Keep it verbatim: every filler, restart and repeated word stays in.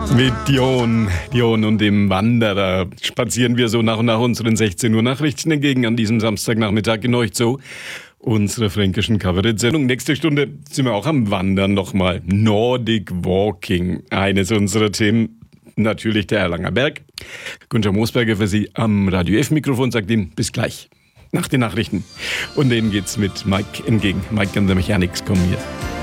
Mit Dion, Dion und dem Wanderer spazieren wir so nach und nach unseren sechzehn Uhr Nachrichten entgegen an diesem Samstagnachmittag in euch so. Unsere fränkischen Kabarett-Sendung. Nächste Stunde sind wir auch am Wandern nochmal. Nordic Walking, eines unserer Themen. Natürlich der Erlanger Berg. Günther Moosberger für Sie am Radio F-Mikrofon sagt Ihnen bis gleich nach den Nachrichten. Und denen geht's mit Mike entgegen. Mike and the Mechanics kommen hier.